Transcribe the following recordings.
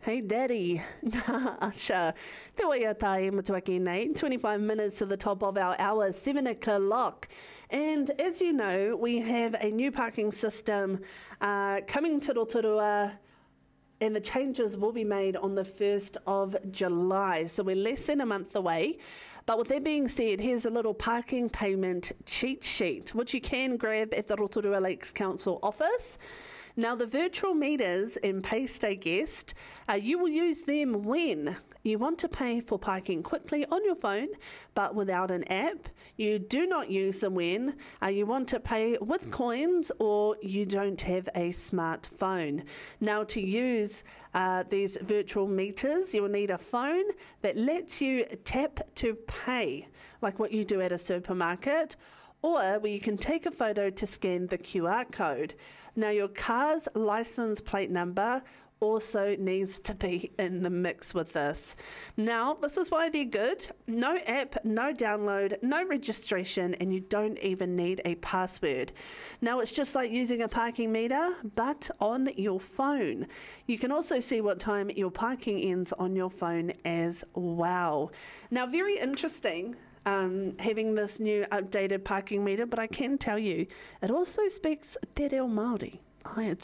Hey Daddy, Asha, te waia tae matuaki nei, 25 minutes to the top of our hour, 7 o'clock. And as you know, we have a new parking system coming to Rotorua, and the changes will be made on the 1st of July. So we're less than a month away. But with that being said, here's a little parking payment cheat sheet, which you can grab at the Rotorua Lakes Council office. Now, the virtual meters in Pay Stay Guest, you will use them when you want to pay for parking quickly on your phone, but without an app. You do not use them when you want to pay with coins or you don't have a smartphone. Now, to use these virtual meters, you'll need a phone that lets you tap to pay, like what you do at a supermarket, or where you can take a photo to scan the QR code. Now, your car's license plate number also needs to be in the mix with this. Now, this is why they're good. No app, no download, no registration, and you don't even need a password. Now, it's just like using a parking meter, but on your phone. You can also see what time your parking ends on your phone as well. Now, very interesting. Having this new updated parking meter, but I can tell you, it also speaks Te Reo Māori. It's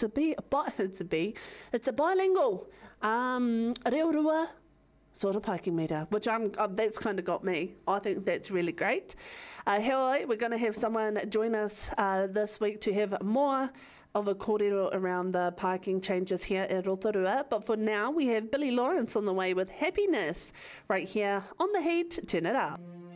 a bilingual Reorua sort of parking meter, which that's kind of got me. I think that's really great. We're going to have someone join us this week to have more of a kōrero around the parking changes here at Rotorua. But for now, we have Billy Lawrence on the way with Happiness right here on The Heat. Turn it up.